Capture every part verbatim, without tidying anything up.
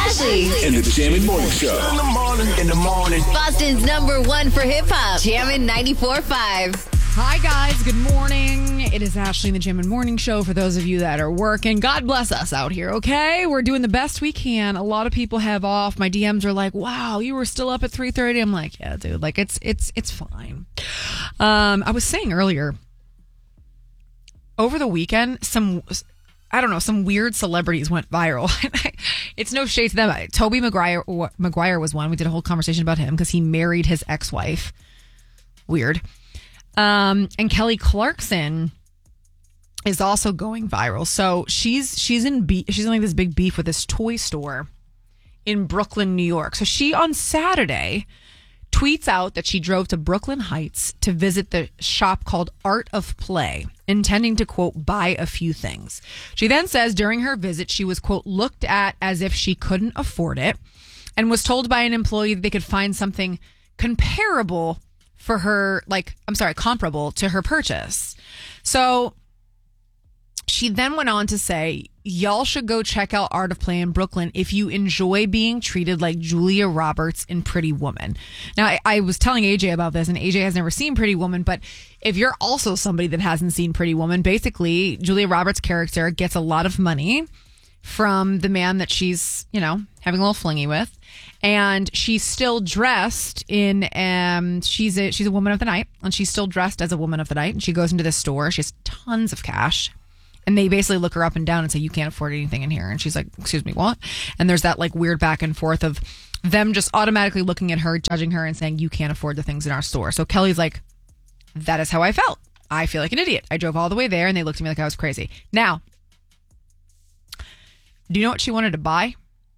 Ashley. In the Jammin' Morning Show. In the morning, in the morning. Boston's number one for hip hop. Jammin' ninety-four point five. Hi, guys. Good morning. It is Ashley in the Jammin' Morning Show for those of you that are working. God bless us out here, okay? We're doing the best we can. A lot of people have off. My D Ms are like, wow, you were still up at three thirty. I'm like, yeah, dude. Like, it's it's it's fine. Um, I was saying earlier, over the weekend, some... I don't know, some weird celebrities went viral. It's no shade to them. Toby Maguire, Maguire was one. We did a whole conversation about him because he married his ex-wife. Weird. Um, and Kelly Clarkson is also going viral. So she's she's in be- she's in like this big beef with this toy store in Brooklyn, New York. So she on Saturday tweets out that she drove to Brooklyn Heights to visit the shop called Art of Play, intending to, quote, buy a few things. She then says during her visit, she was, quote, looked at as if she couldn't afford it and was told by an employee that they could find something comparable for her, like, I'm sorry, comparable to her purchase. So she then went on to say, y'all should go check out Art of Play in Brooklyn if you enjoy being treated like Julia Roberts in Pretty Woman. Now, I, I was telling A J about this, and A J has never seen Pretty Woman, but if you're also somebody that hasn't seen Pretty Woman, basically, Julia Roberts' character gets a lot of money from the man that she's, you know, having a little flingy with. And she's still dressed in, um, she's a, she's a woman of the night, and she's still dressed as a woman of the night. And she goes into this store. She has tons of cash. And they basically look her up and down and say, you can't afford anything in here. And she's like, excuse me, what? And there's that like weird back and forth of them just automatically looking at her, judging her and saying, you can't afford the things in our store. So Kelly's like, that is how I felt. I feel like an idiot. I drove all the way there and they looked at me like I was crazy. Now, do you know what she wanted to buy?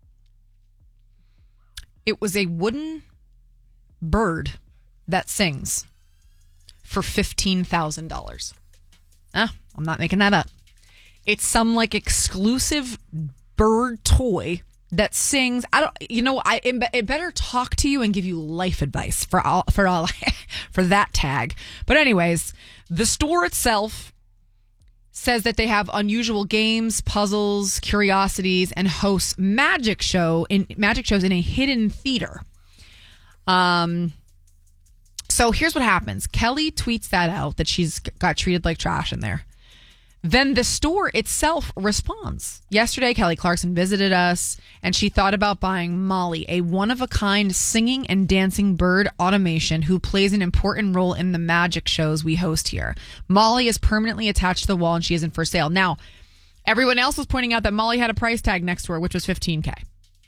It was a wooden bird that sings for fifteen thousand dollars. Ah, I'm not making that up. It's some like exclusive bird toy that sings. I don't, you know, I it, it better talk to you and give you life advice for all for all for that tag. But anyways, the store itself says that they have unusual games, puzzles, curiosities, and hosts magic show in magic shows in a hidden theater. Um. So here's what happens. Kelly tweets that out, that she's got treated like trash in there. Then the store itself responds. Yesterday, Kelly Clarkson visited us, and she thought about buying Molly, a one-of-a-kind singing and dancing bird automation who plays an important role in the magic shows we host here. Molly is permanently attached to the wall, and she isn't for sale. Now, everyone else was pointing out that Molly had a price tag next to her, which was fifteen thousand dollars.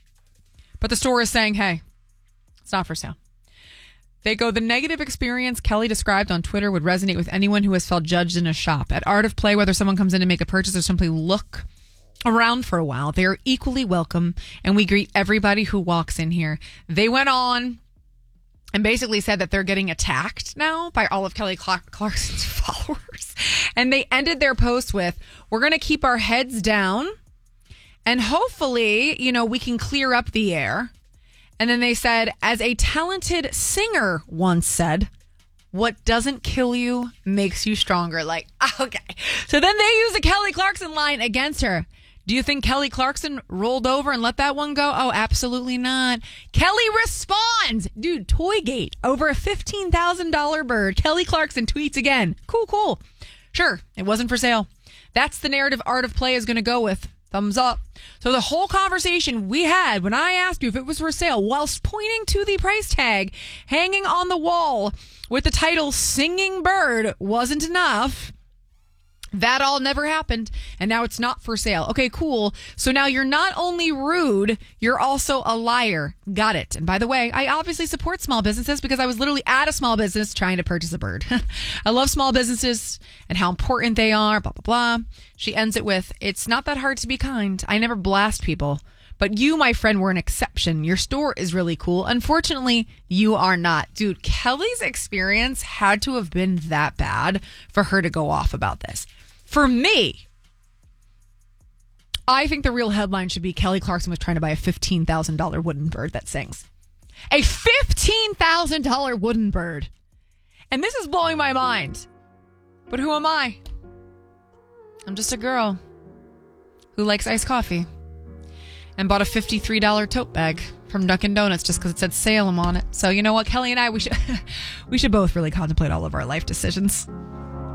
But the store is saying, hey, it's not for sale. They go, the negative experience Kelly described on Twitter would resonate with anyone who has felt judged in a shop. At Art of Play, whether someone comes in to make a purchase or simply look around for a while, they are equally welcome, and we greet everybody who walks in here. They went on and basically said that they're getting attacked now by all of Kelly Clark- Clarkson's followers. And they ended their post with, we're going to keep our heads down, and hopefully, you know, we can clear up the air. And then they said, as a talented singer once said, what doesn't kill you makes you stronger. Like, okay. So then they use the Kelly Clarkson line against her. Do you think Kelly Clarkson rolled over and let that one go? Oh, absolutely not. Kelly responds. Dude, Toygate over a fifteen thousand dollars bird. Kelly Clarkson tweets again. Cool, cool. Sure, it wasn't for sale. That's the narrative Art of Play is going to go with. Thumbs up. So the whole conversation we had when I asked you if it was for sale, whilst pointing to the price tag hanging on the wall with the title Singing Bird, wasn't enough. That all never happened, and now it's not for sale. Okay, cool. So now you're not only rude, you're also a liar. Got it. And by the way, I obviously support small businesses because I was literally at a small business trying to purchase a bird. I love small businesses and how important they are, blah, blah, blah. She ends it with, it's not that hard to be kind. I never blast people. But you, my friend, were an exception. Your store is really cool. Unfortunately, you are not. Dude, Kelly's experience had to have been that bad for her to go off about this. For me, I think the real headline should be Kelly Clarkson was trying to buy a fifteen thousand dollars wooden bird that sings. A fifteen thousand dollars wooden bird. And this is blowing my mind. But who am I? I'm just a girl who likes iced coffee and bought a fifty-three dollars tote bag from Dunkin' Donuts just because it said Salem on it. So you know what, Kelly and I, we should we should both really contemplate all of our life decisions.